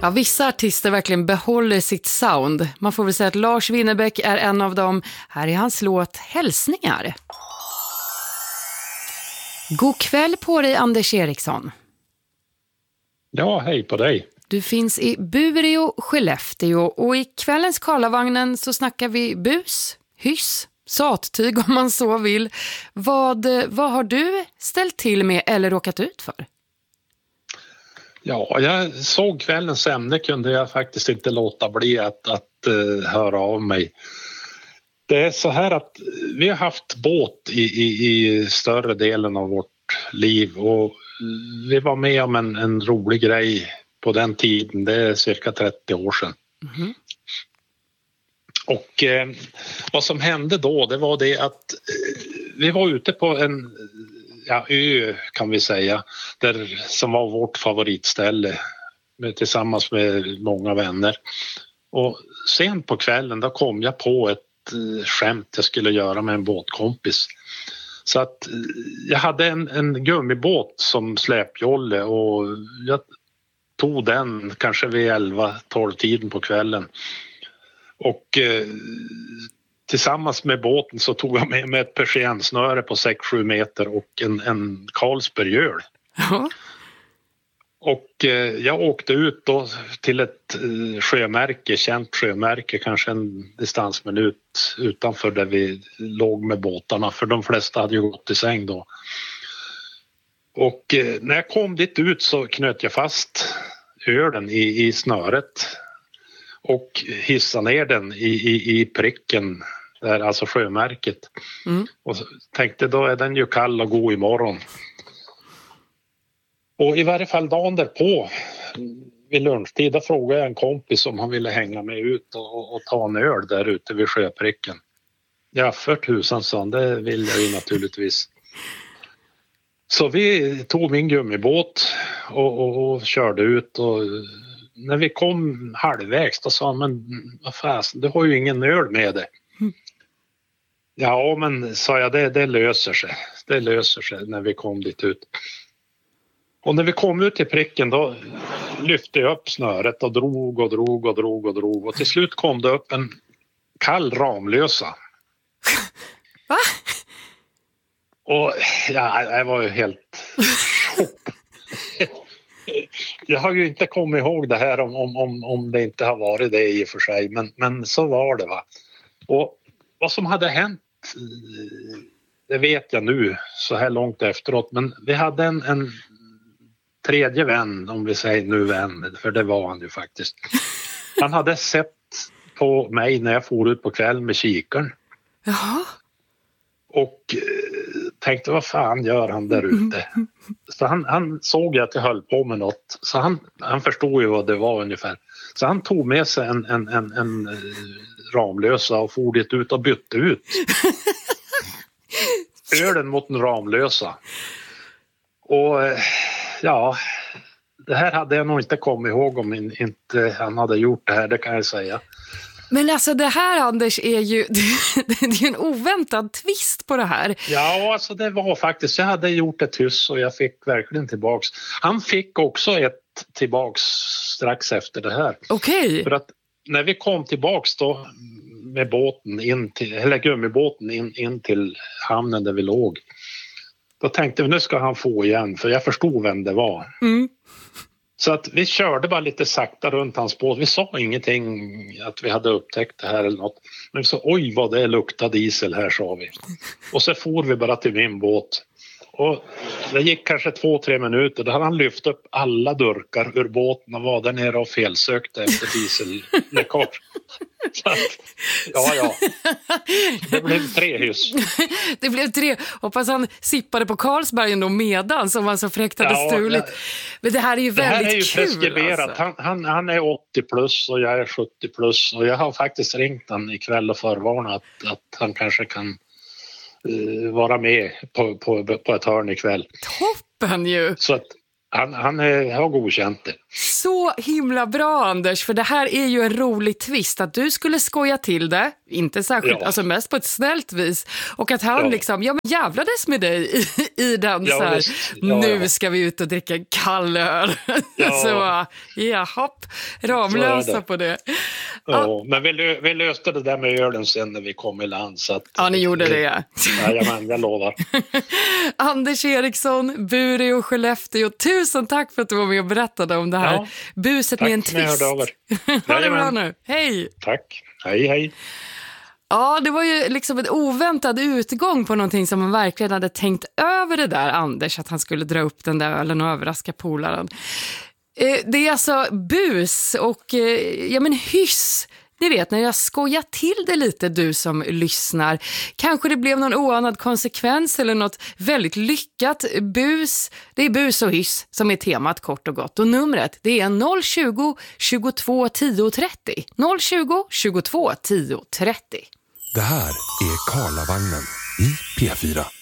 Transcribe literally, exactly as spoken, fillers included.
Ja, vissa artister verkligen behåller sitt sound. Man får väl säga att Lars Winnerbäck är en av dem. Här är hans låt Hälsningar. God kväll på dig, Anders Eriksson. Ja, hej på dig. Du finns i Bureå, Skellefteå, och i kvällens Karlavagnen så snackar vi bus, hyss, sattyg om man så vill. Vad, vad har du ställt till med eller råkat ut för? Ja, jag såg kvällens ämne, kunde jag faktiskt inte låta bli att, att uh, höra av mig. Det är så här att vi har haft båt i, i, i större delen av vårt liv, och vi var med om en, en rolig grej på den tiden, det är cirka trettio år sedan. Mm-hmm. Och eh, vad som hände då, det var det att eh, vi var ute på en ja, ö kan vi säga, där, som var vårt favoritställe med, tillsammans med många vänner. Och sen på kvällen då kom jag på ett eh, skämt jag skulle göra med en båtkompis. Så att eh, jag hade en, en gummibåt som släpjolle, och jag tog den kanske vid elva tolv tiden på kvällen. Och eh, tillsammans med båten så tog jag med mig ett persiennsnöre på sex sju meter och en, en Carlsbergöl. Ja. Och eh, jag åkte ut då till ett eh, sjömärke, känt sjömärke, kanske en distansminut utanför där vi låg med båtarna, för de flesta hade ju gått i säng då. Och eh, när jag kom dit ut så knöt jag fast ölen i, i snöret och hissade ner den i, i, i pricken där, alltså sjömärket. Mm. Och tänkte då är den ju kall och god imorgon. Och i varje fall dagen därpå vid lunchtid då frågade jag en kompis om han ville hänga med ut och, och, och ta en öl där ute vid sjöpricken. Ja, för tusan, sa, det vill jag ju naturligtvis. Så vi tog min gummibåt och, och, och körde ut, och när vi kom halvvägs då sa han, men vad fasen, du har ju ingen öl med dig. Mm. Ja, men sa jag, det, det löser sig. Det löser sig när vi kom dit ut. Och när vi kom ut till pricken då lyfte jag upp snöret och drog och drog och drog och drog. Och till slut kom det upp en kall Ramlösa. Va? Och ja, jag var ju helt chock. Jag har ju inte kommit ihåg det här om, om, om det inte har varit det i och för sig. Men, men så var det, va. Och vad som hade hänt, det vet jag nu så här långt efteråt. Men vi hade en, en tredje vän, om vi säger nu vän, för det var han ju faktiskt. Han hade sett på mig när jag for ut på kvällen med kikaren. Jaha. Och eh, tänkte, vad fan gör han där ute? Så han, han såg att jag höll på med något. Så han, han förstod ju vad det var ungefär. Så han tog med sig en, en, en, en eh, Ramlösa och for dit ut och bytte ut ölen mot en Ramlösa. Och eh, ja, det här hade jag nog inte kommit ihåg om inte han hade gjort det här, det kan jag säga. Men alltså det här, Anders, är ju det är ju en oväntad twist på det här. Ja, alltså det var faktiskt, jag hade gjort ett hyss och jag fick verkligen tillbaks. Han fick också ett tillbaks strax efter det här. Okej. Okay. För att när vi kom tillbaks då med båten in till, eller gummibåten in, in till hamnen där vi låg. Då tänkte vi, nu ska han få igen, för jag förstod vem det var. Mm. Så att vi körde bara lite sakta runt hans båt. Vi sa ingenting att vi hade upptäckt det här eller något. Men vi sa, oj vad det luktar diesel här, sa vi. Och så for vi bara till min båt. Och det gick kanske två, tre minuter. Då hade han lyft upp alla durkar ur båten och var där nere och felsökte efter dieselläckage. Så att, ja, ja. Det blev tre hyss. Det blev tre. Hoppas han sippade på Carlsbergen då medan som var så fräckt hade ja, stulit. Ja. Men det här är ju väldigt kul. Det här är ju preskriberat. Alltså. Han, han, han är åttio plus och jag är sjuttio plus. Och jag har faktiskt ringt han ikväll och förvarnat att, att han kanske kan uh, vara med på, på, på ett hörn ikväll. Toppen ju! Så att Han, han är, har godkänt det. Så himla bra, Anders, för det här är ju en rolig twist att du skulle skoja till det, inte särskilt, ja. alltså mest på ett snällt vis, och att han ja. liksom, ja men jävlades med dig i, i den ja, så här, ja, nu ja. ska vi ut och dricka en kall öl. Ja. Så, ja, hopp, Ramlösa på det. Ja, ja. Men vi, lö, vi löste det där med ölen sen när vi kom i land. Så att, ja, ni gjorde det. Ja, ja men jag lovar. Anders Eriksson, Bureå Skellefteå, tusen tack för att du var med och berättade om det här. Ja, buset med en twist. Ha det bra nu. Hej. Tack. Hej, hej. Ja, det var ju liksom en oväntad utgång på någonting som man verkligen hade tänkt över det där, Anders, att han skulle dra upp den där ölen och överraska polaren. Eh, det är alltså bus och eh, ja men hyss. Ni vet, när jag skojar till det lite, du som lyssnar. Kanske det blev någon oanad konsekvens eller något väldigt lyckat bus. Det är bus och hyss som är temat kort och gott. Och numret, det är noll tjugo, tjugotvå, tio, trettio. noll tjugo, tjugotvå, tio, trettio. Det här är Karlavagnen i P fyra.